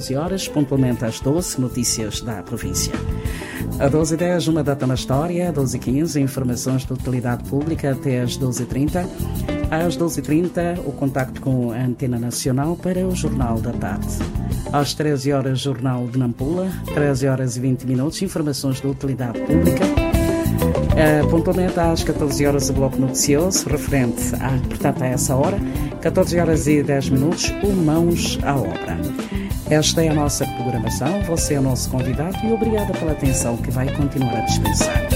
horas, pontualmente às 12, notícias da província. A 12h10, uma data na história. 12h15, informações de utilidade pública até às 12h30. Às 12h30, o contacto com a Antena Nacional para o Jornal da Tarde. Às 13 horas, Jornal de Nampula. 13 horas e 20 minutos, informações de utilidade pública. Pontualmente às 14 horas, o bloco noticioso, referente portanto, a essa hora. 14 horas e 10 minutos, o Mãos à Obra. Esta é a nossa programação, você é o nosso convidado e obrigada pela atenção que vai continuar a dispensar.